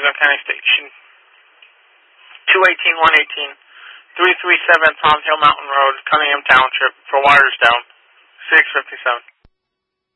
Ozark County Station. 218-118, 337 Palm Hill Mountain Road, Cunningham Township, for wires down. 657.